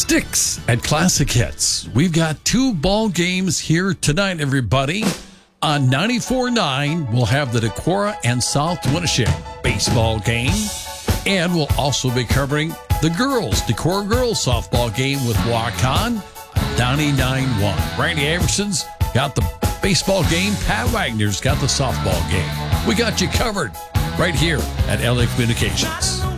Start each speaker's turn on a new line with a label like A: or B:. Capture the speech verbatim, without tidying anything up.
A: Sticks at Classic Hits. We've got two ball games here tonight, everybody. On ninety-four point nine, we'll have the Decorah and South Winneship baseball game. And we'll also be covering the girls, Decorah girls softball game with Waukon, ninety-nine point one. Randy Averson's got the baseball game. Pat Wagner's got the softball game. We got you covered right here at L A Communications.